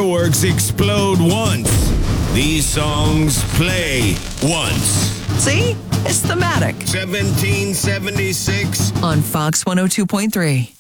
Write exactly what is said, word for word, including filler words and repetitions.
fireworks explode once. These songs play once. See? It's thematic. seventeen seventy-six On Fox one oh two point three.